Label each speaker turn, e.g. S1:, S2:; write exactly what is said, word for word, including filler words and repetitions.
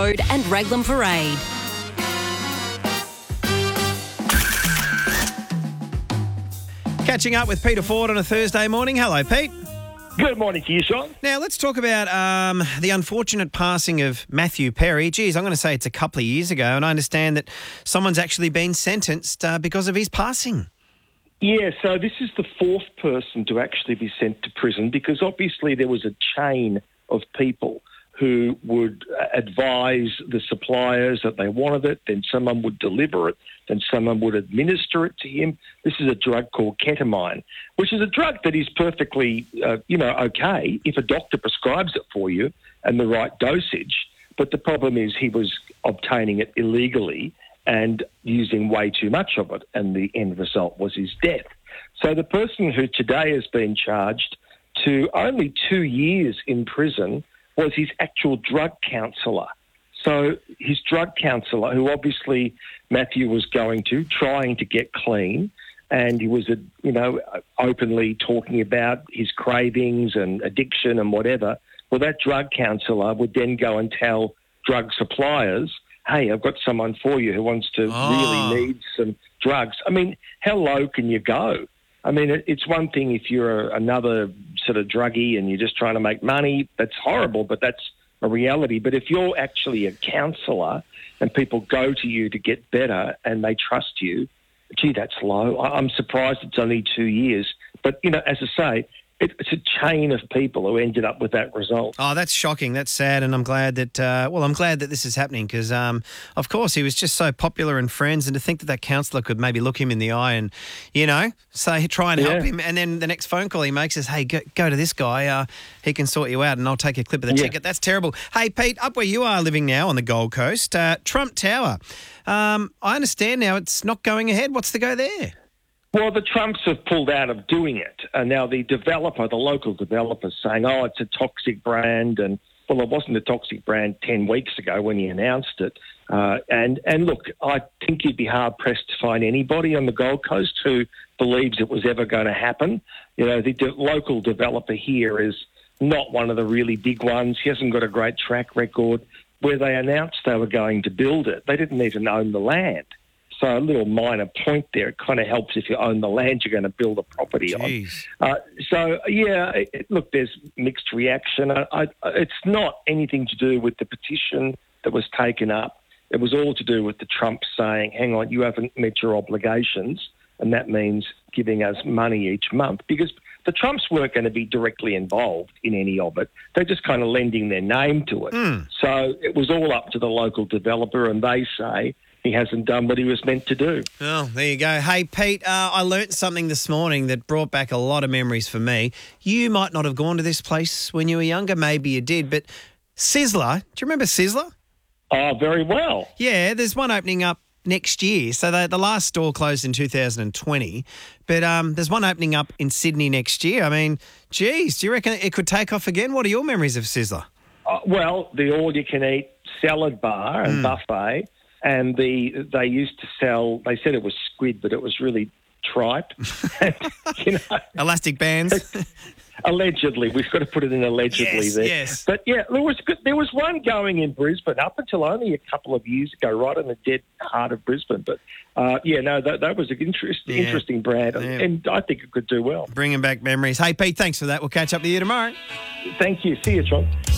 S1: Road and Raglan Parade.
S2: Catching up with Peter Ford on a Thursday morning. Hello, Pete.
S3: Good morning to you, Sean.
S2: Now, let's talk about um, the unfortunate passing of Matthew Perry. Geez, I'm going to say it's a couple of years ago, and I understand that someone's actually been sentenced uh, because of his passing.
S3: Yeah, so this is the fourth person to actually be sent to prison because obviously there was a chain of people who would advise the suppliers that they wanted it, then someone would deliver it, then someone would administer it to him. This is a drug called ketamine, which is a drug that is perfectly, uh, you know, okay if a doctor prescribes it for you and the right dosage. But the problem is he was obtaining it illegally and using way too much of it, and the end result was his death. So the person who today has been charged to only two years in prison was his actual drug counsellor. So his drug counsellor, who obviously Matthew was going to, trying to get clean, and he was, you know, openly talking about his cravings and addiction and whatever, well, that drug counsellor would then go and tell drug suppliers, hey, I've got someone for you who wants to
S2: Oh.
S3: really need some drugs. I mean, how low can you go? I mean, it- it's one thing if you're a, another sort of druggie and you're just trying to make money, that's horrible, but that's a reality. But if you're actually a counsellor and people go to you to get better and they trust you, gee, that's low. I- I'm surprised it's only two years. But, you know, as I say, it, it's a chain of people who ended up with that result.
S2: Oh, that's shocking. That's sad, and I'm glad that. Uh, well, I'm glad that this is happening because, um, of course, he was just so popular and friends, and to think that that counsellor could maybe look him in the eye and, you know, say try and help
S3: Yeah.
S2: him, and then the next phone call he makes is, "Hey, go, go to this guy. Uh, he can sort you out, and I'll take a clip of the
S3: Yeah.
S2: ticket." That's terrible. Hey, Pete, up where you are living now on the Gold Coast, uh, Trump Tower. Um, I understand now it's not going ahead. What's the go there?
S3: Well, the Trumps have pulled out of doing it. And now the developer, the local developer, is saying, oh, it's a toxic brand. And, well, it wasn't a toxic brand ten weeks ago when he announced it. Uh, and, and look, I think you'd be hard-pressed to find anybody on the Gold Coast who believes it was ever going to happen. You know, the de- local developer here is not one of the really big ones. He hasn't got a great track record. Where they announced they were going to build it, they didn't even own the land. So a little minor point there. It kind of helps if you own the land you're going to build a property
S2: Jeez.
S3: on. Uh, so, yeah, it, look, there's mixed reaction. I, I, it's not anything to do with the petition that was taken up. It was all to do with the Trump saying, hang on, you haven't met your obligations, and that means giving us money each month. Because the Trumps weren't going to be directly involved in any of it. They're just kind of lending their name to it.
S2: Mm.
S3: So it was all up to the local developer, and they say he hasn't done what he was meant to do.
S2: Oh, there you go. Hey, Pete, uh, I learnt something this morning that brought back a lot of memories for me. You might not have gone to this place when you were younger. Maybe you did. But Sizzler, do you remember Sizzler?
S3: Oh, very well.
S2: Yeah, there's one opening up next year. So the, the last store closed in two thousand twenty. But um, there's one opening up in Sydney next year. I mean, geez, do you reckon it could take off again? What are your memories of Sizzler?
S3: Uh, well, the all-you-can-eat salad bar and buffet. And the they used to sell, they said it was squid, but it was really tripe. and, you know,
S2: Elastic bands.
S3: allegedly, we've got to put it in allegedly
S2: Yes,
S3: there.
S2: yes.
S3: But yeah, there was good, there was one going in Brisbane up until only a couple of years ago, right in the dead heart of Brisbane. But uh, yeah, no, that, that was an interest,
S2: Yeah.
S3: interesting brand, and,
S2: Yeah.
S3: and I think it could do well.
S2: Bringing back memories. Hey, Pete, thanks for that. We'll catch up with you tomorrow.
S3: Thank you. See you, John.